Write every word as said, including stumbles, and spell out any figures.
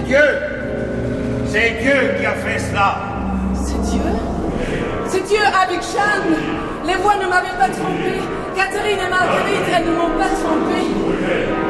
Dieu. C'est Dieu qui a fait cela. C'est Dieu? C'est Dieu, Abik Shan. Les voix ne m'avaient pas trompé. Catherine et Marguerite, elles ne m'ont pas trompé.